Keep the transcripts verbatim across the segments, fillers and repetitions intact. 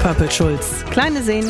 Purple Schulz. Kleine Seen.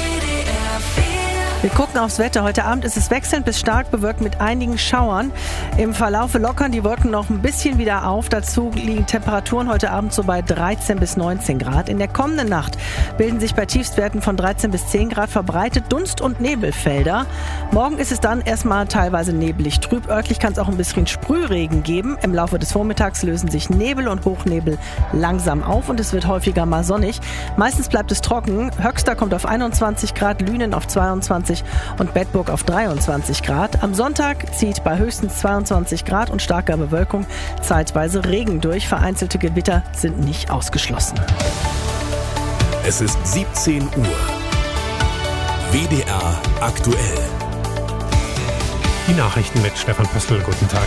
Wir gucken aufs Wetter. Heute Abend ist es wechselnd bis stark bewölkt mit einigen Schauern. Im Verlaufe lockern die Wolken noch ein bisschen wieder auf. Dazu liegen Temperaturen heute Abend so bei dreizehn bis neunzehn Grad. In der kommenden Nacht bilden sich bei Tiefstwerten von dreizehn bis zehn Grad verbreitet Dunst- und Nebelfelder. Morgen ist es dann erstmal teilweise nebelig trüb. Örtlich kann es auch ein bisschen Sprühregen geben. Im Laufe des Vormittags lösen sich Nebel und Hochnebel langsam auf und es wird häufiger mal sonnig. Meistens bleibt es trocken. Höxter kommt auf einundzwanzig Grad, Lünen auf zweiundzwanzig und Bedburg auf dreiundzwanzig Grad. Am Sonntag zieht bei höchstens zweiundzwanzig Grad und starker Bewölkung zeitweise Regen durch. Vereinzelte Gewitter sind nicht ausgeschlossen. Es ist siebzehn Uhr. W D R aktuell. Die Nachrichten mit Stefan Pöstl. Guten Tag.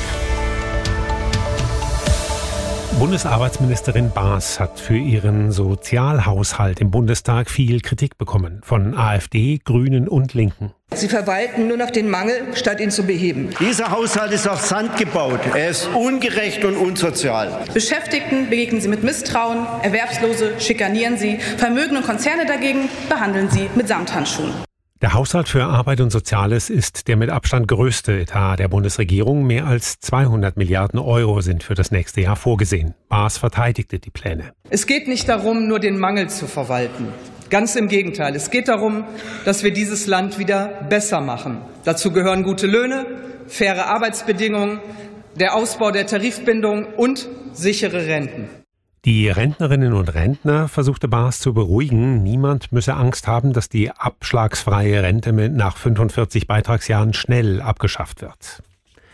Bundesarbeitsministerin Baas hat für ihren Sozialhaushalt im Bundestag viel Kritik bekommen von AfD, Grünen und Linken. Sie verwalten nur noch den Mangel, statt ihn zu beheben. Dieser Haushalt ist auf Sand gebaut. Er ist ungerecht und unsozial. Beschäftigten begegnen Sie mit Misstrauen, Erwerbslose schikanieren Sie, Vermögen und Konzerne dagegen behandeln Sie mit Samthandschuhen. Der Haushalt für Arbeit und Soziales ist der mit Abstand größte Etat der Bundesregierung. Mehr als zweihundert Milliarden Euro sind für das nächste Jahr vorgesehen. Baas verteidigte die Pläne. Es geht nicht darum, nur den Mangel zu verwalten. Ganz im Gegenteil. Es geht darum, dass wir dieses Land wieder besser machen. Dazu gehören gute Löhne, faire Arbeitsbedingungen, der Ausbau der Tarifbindung und sichere Renten. Die Rentnerinnen und Rentner versuchte Baas zu beruhigen. Niemand müsse Angst haben, dass die abschlagsfreie Rente nach fünfundvierzig Beitragsjahren schnell abgeschafft wird.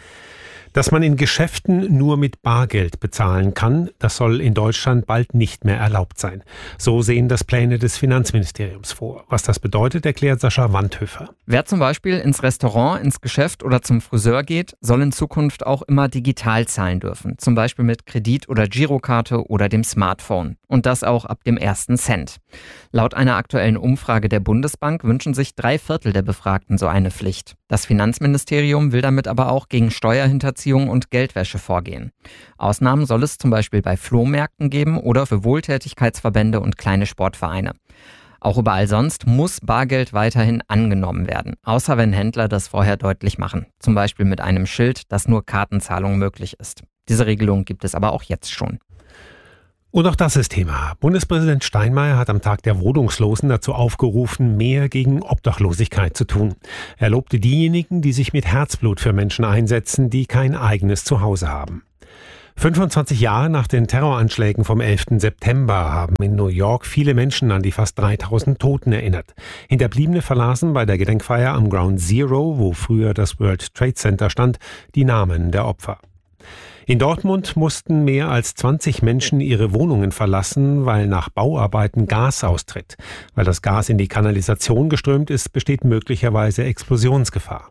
Dass man in Geschäften nur mit Bargeld bezahlen kann, das soll in Deutschland bald nicht mehr erlaubt sein. So sehen das Pläne des Finanzministeriums vor. Was das bedeutet, erklärt Sascha Wandhöfer. Wer zum Beispiel ins Restaurant, ins Geschäft oder zum Friseur geht, soll in Zukunft auch immer digital zahlen dürfen. Zum Beispiel mit Kredit- oder Girokarte oder dem Smartphone. Und das auch ab dem ersten Cent. Laut einer aktuellen Umfrage der Bundesbank wünschen sich drei Viertel der Befragten so eine Pflicht. Das Finanzministerium will damit aber auch gegen Steuerhinterziehung und Geldwäsche vorgehen. Ausnahmen soll es zum Beispiel bei Flohmärkten geben oder für Wohltätigkeitsverbände und kleine Sportvereine. Auch überall sonst muss Bargeld weiterhin angenommen werden, außer wenn Händler das vorher deutlich machen. Zum Beispiel mit einem Schild, dass nur Kartenzahlung möglich ist. Diese Regelung gibt es aber auch jetzt schon. Und auch das ist Thema. Bundespräsident Steinmeier hat am Tag der Wohnungslosen dazu aufgerufen, mehr gegen Obdachlosigkeit zu tun. Er lobte diejenigen, die sich mit Herzblut für Menschen einsetzen, die kein eigenes Zuhause haben. fünfundzwanzig Jahre nach den Terroranschlägen vom elften September haben in New York viele Menschen an die fast dreitausend Toten erinnert. Hinterbliebene verlasen bei der Gedenkfeier am Ground Zero, wo früher das World Trade Center stand, die Namen der Opfer. In Dortmund mussten mehr als zwanzig Menschen ihre Wohnungen verlassen, weil nach Bauarbeiten Gas austritt. Weil das Gas in die Kanalisation geströmt ist, besteht möglicherweise Explosionsgefahr.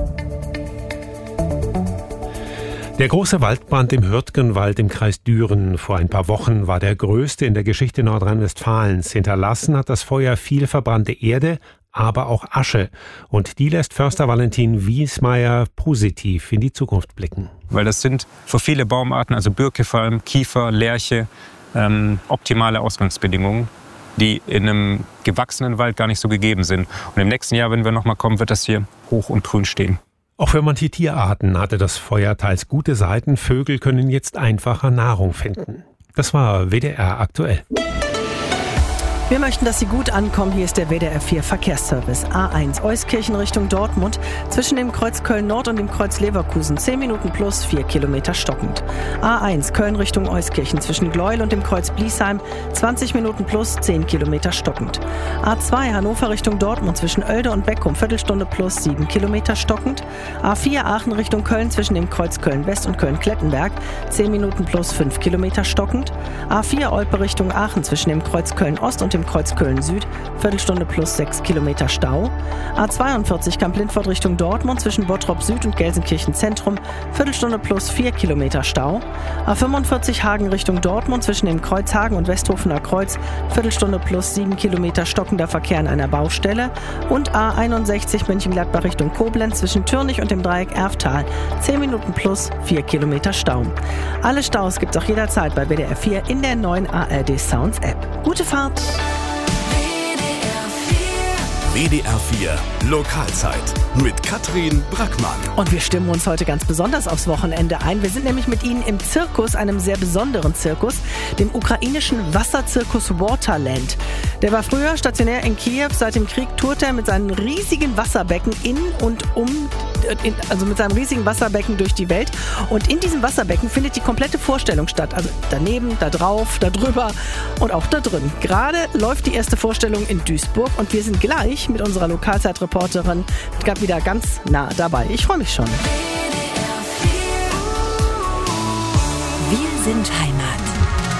Der große Waldbrand im Hürtgenwald im Kreis Düren vor ein paar Wochen war der größte in der Geschichte Nordrhein-Westfalens. Hinterlassen hat das Feuer viel verbrannte Erde, aber auch Asche. Und die lässt Förster Valentin Wiesmeier positiv in die Zukunft blicken. Weil das sind für viele Baumarten, also Birke vor allem, Kiefer, Lärche, ähm, optimale Ausgangsbedingungen, die in einem gewachsenen Wald gar nicht so gegeben sind. Und im nächsten Jahr, wenn wir nochmal kommen, wird das hier hoch und grün stehen. Auch für manche Tierarten hatte das Feuer teils gute Seiten. Vögel können jetzt einfacher Nahrung finden. Das war W D R aktuell. Wir möchten, dass Sie gut ankommen. Hier ist der W D R vier Verkehrsservice. A eins Euskirchen Richtung Dortmund. Zwischen dem Kreuz Köln-Nord und dem Kreuz Leverkusen zehn Minuten plus vier Kilometer stockend. A eins Köln Richtung Euskirchen. Zwischen Gleuel und dem Kreuz Bliesheim zwanzig Minuten plus zehn Kilometer stockend. A zwei Hannover Richtung Dortmund. Zwischen Oelde und Beckum Viertelstunde plus sieben Kilometer stockend. A vier Aachen Richtung Köln. Zwischen dem Kreuz Köln-West und Köln-Klettenberg zehn Minuten plus fünf Kilometer stockend. A vier Olpe Richtung Aachen. Zwischen dem Kreuz Köln-Ost und dem Kreuz Köln-Süd, Viertelstunde plus sechs Kilometer Stau. A zweiundvierzig Kamp-Lindfort Richtung Dortmund zwischen Bottrop Süd und Gelsenkirchen Zentrum, Viertelstunde plus vier Kilometer Stau. A fünfundvierzig Hagen Richtung Dortmund zwischen dem Kreuz Hagen und Westhofener Kreuz, Viertelstunde plus sieben Kilometer stockender Verkehr an einer Baustelle. Und A einundsechzig Mönchengladbach Richtung Koblenz zwischen Türnich und dem Dreieck Erftal, zehn Minuten plus vier Kilometer Stau. Alle Staus gibt's auch jederzeit bei W D R vier in der neuen A R D Sounds App. Gute Fahrt! W D R vier Lokalzeit mit Katrin Brackmann. Und wir stimmen uns heute ganz besonders aufs Wochenende ein. Wir sind nämlich mit Ihnen im Zirkus, einem sehr besonderen Zirkus, dem ukrainischen Wasserzirkus Waterland. Der war früher stationär in Kiew. Seit dem Krieg tourt er mit seinen riesigen Wasserbecken in und um, in, also mit seinem riesigen Wasserbecken durch die Welt. Und in diesem Wasserbecken findet die komplette Vorstellung statt. Also daneben, da drauf, da drüber und auch da drin. Gerade läuft die erste Vorstellung in Duisburg und wir sind gleich mit unserer Lokalzeitreporterin wieder ganz nah dabei. Ich freue mich schon. Wir sind Heimat.